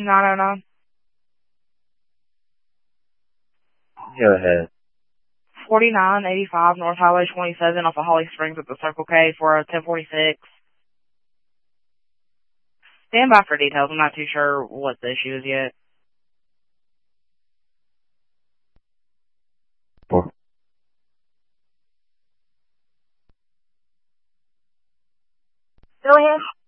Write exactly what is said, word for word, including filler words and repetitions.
nine oh nine. Go ahead. forty-nine eighty-five North Highway twenty-seven off of Holly Springs at the Circle K for a ten forty-six. Stand by for details. I'm not too sure what the issue is yet. Four. Go ahead.